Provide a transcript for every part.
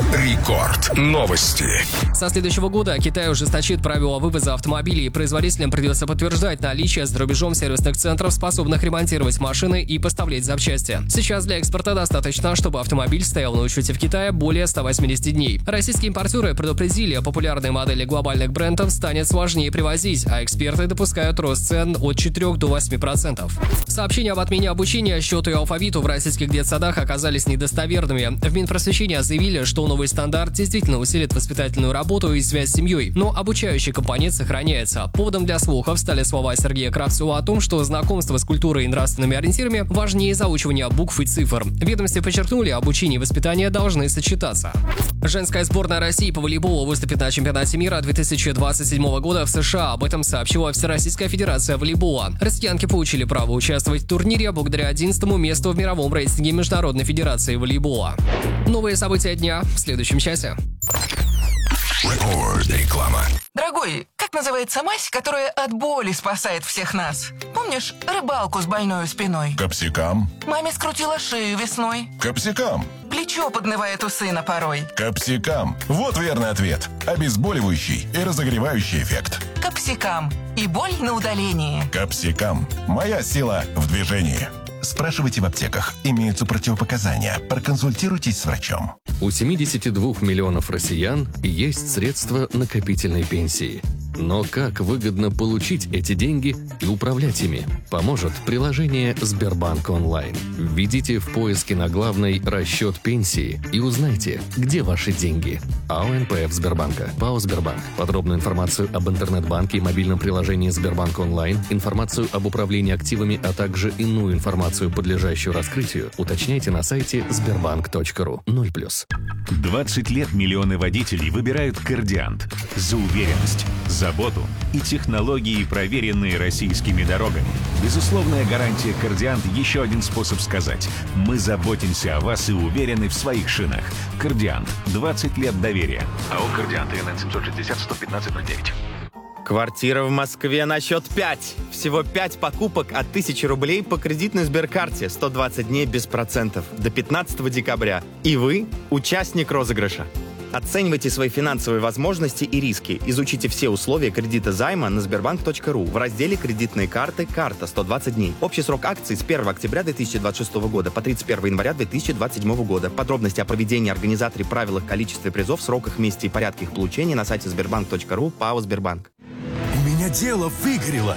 Рекорд. Новости. Со следующего года Китай ужесточит правила вывоза автомобилей, и производителям придется подтверждать наличие за рубежом сервисных центров, способных ремонтировать машины и поставлять запчасти. Сейчас для экспорта достаточно, чтобы автомобиль стоял на учете в Китае более 180 дней. Российские импортеры предупредили, популярные модели глобальных брендов станет сложнее привозить, а эксперты допускают рост цен от 4 до 8%. Сообщения об отмене обучения счету и алфавиту в российских детсадах оказались недостоверными. В Минпросвещения заявили, что новый стандарт действительно усилит воспитательную работу и связь с семьей, но обучающий компонент сохраняется. Поводом для слухов стали слова Сергея Кравцева о том, что знакомство с культурой и нравственными ориентирами важнее заучивания букв и цифр. В ведомстве подчеркнули, обучение и воспитание должны сочетаться. Женская сборная России по волейболу выступит на чемпионате мира 2027 года в США. Об этом сообщила Всероссийская федерация волейбола. Россиянки получили право участвовать в турнире благодаря 11-му месту в мировом рейтинге Международной федерации волейбола. Новые события дня в следующем часе. Реклама. Дорогой, как называется мазь, которая от боли спасает всех нас? Помнишь рыбалку с больной спиной? Капсикам. Маме скрутила шею весной. Капсикам. Плечо поднывает у сына порой. Капсикам. Вот верный ответ. Обезболивающий и разогревающий эффект. Капсикам. И боль на удалении. Капсикам. Моя сила в движении. Спрашивайте в аптеках. Имеются противопоказания. Проконсультируйтесь с врачом. У 72 миллионов россиян есть средства накопительной пенсии. Но как выгодно получить эти деньги и управлять ими, поможет приложение Сбербанк онлайн. Введите в поиске на главной «Расчет пенсии» и узнайте, где ваши деньги. АО НПФ Сбербанка. ПАО Сбербанк. Подробную информацию об интернет-банке и мобильном приложении Сбербанк онлайн, информацию об управлении активами, а также иную информацию, подлежащую раскрытию, уточняйте на сайте sberbank.ru. 0+. 20 лет миллионы водителей выбирают «Кордиант» за уверенность, заботу и технологии, проверенные российскими дорогами. Безусловная гарантия «Кордиант» — еще один способ сказать: мы заботимся о вас и уверены в своих шинах. «Кордиант» — 20 лет доверия. АО «Кордиант», ИНН 760-115-09. Квартира в Москве на счет 5. Всего 5 покупок от 1000 рублей по кредитной Сберкарте. 120 дней без процентов. До 15 декабря. И вы – участник розыгрыша. Оценивайте свои финансовые возможности и риски. Изучите все условия кредита займа на sberbank.ru в разделе «Кредитные карты. Карта. 120 дней». Общий срок акций с 1 октября 2026 года по 31 января 2027 года. Подробности о проведении, организаторе, правилах, количестве призов, сроках, месте и порядке их получения на сайте sberbank.ru. ПАО «Сбербанк». У меня дело выгорело.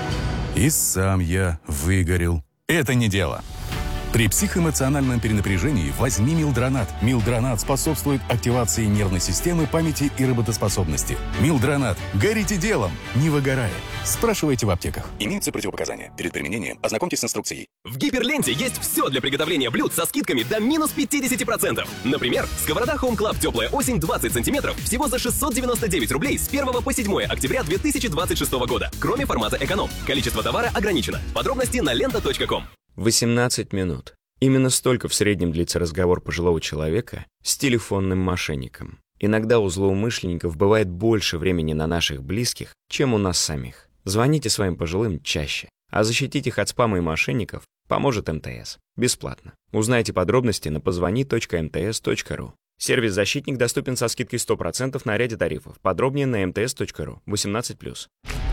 И сам я выгорел. Это не дело. При психоэмоциональном перенапряжении возьми Милдронат. Милдронат способствует активации нервной системы, памяти и работоспособности. Милдронат. Горите делом, не выгорая. Спрашивайте в аптеках. Имеются противопоказания. Перед применением ознакомьтесь с инструкцией. В Гиперленте есть все для приготовления блюд со скидками до минус 50%. Например, сковорода Home Club «Теплая осень» 20 сантиметров всего за 699 рублей с 1 по 7 октября 2026 года. Кроме формата эконом. Количество товара ограничено. Подробности на lenta.com. 18 минут. Именно столько в среднем длится разговор пожилого человека с телефонным мошенником. Иногда у злоумышленников бывает больше времени на наших близких, чем у нас самих. Звоните своим пожилым чаще. А защитить их от спама и мошенников поможет МТС. Бесплатно. Узнайте подробности на позвони.mts.ru. Сервис «Защитник» доступен со скидкой 100% на ряде тарифов. Подробнее на mts.ru. 18+.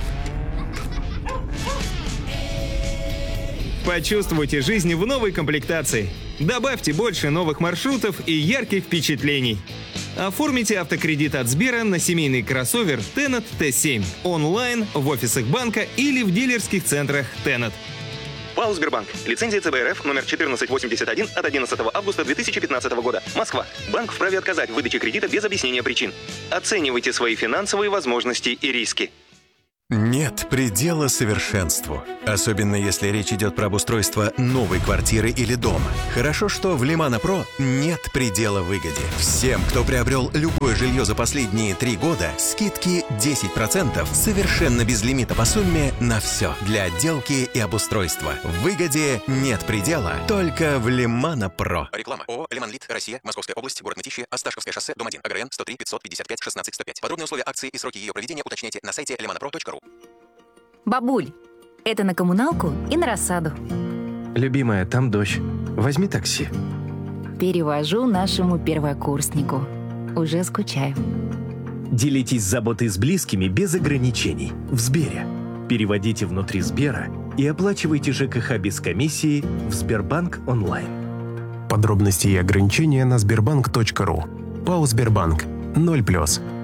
Почувствуйте жизнь в новой комплектации. Добавьте больше новых маршрутов и ярких впечатлений. Оформите автокредит от Сбера на семейный кроссовер Tenet T7 онлайн, в офисах банка или в дилерских центрах Tenet. ПАО «Сбербанк». Лицензия ЦБ РФ номер 1481 от 11 августа 2015 года. Москва. Банк вправе отказать в выдаче кредита без объяснения причин. Оценивайте свои финансовые возможности и риски. Нет предела совершенству. Особенно если речь идет про обустройство новой квартиры или дома. Хорошо, что в Лимана Про нет предела выгоде. Всем, кто приобрел любое жилье за последние 3 года, скидки 10% совершенно без лимита по сумме на все. Для отделки и обустройства. В выгоде нет предела, только в Лимана Про. Реклама. ООО «Лиманлит. Россия. Московская область. Город Мытищи. Осташковское шоссе. Дом 1. АГРН 103 555 16 105. Подробные условия акции и сроки ее проведения уточняйте на сайте limanapro.ru. Бабуль, это на коммуналку и на рассаду. Любимая, там дождь. Возьми такси. Перевожу нашему первокурснику. Уже скучаю. Делитесь заботой с близкими без ограничений в Сбере. Переводите внутри Сбера и оплачивайте ЖКХ без комиссии в Сбербанк онлайн. Подробности и ограничения на sberbank.ru. ПАО «Сбербанк». 0+.